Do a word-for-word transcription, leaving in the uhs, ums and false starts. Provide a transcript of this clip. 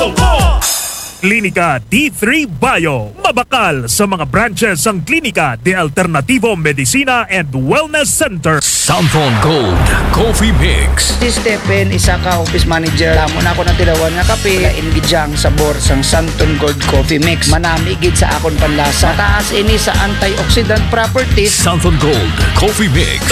Soko! Klinika D three Bio. Mabakal sa mga branches ang Klinika de Alternativo Medicina and Wellness Center. Santon Gold Coffee Mix. Si Stephen, isa ka office manager. Lamon ako na tilawan nga kape. Laingidyang sabor sang Santon Gold Coffee Mix. Manamigid sa akon panlasa. Mataas ini sa antioxidant properties. Santon Gold Coffee Mix.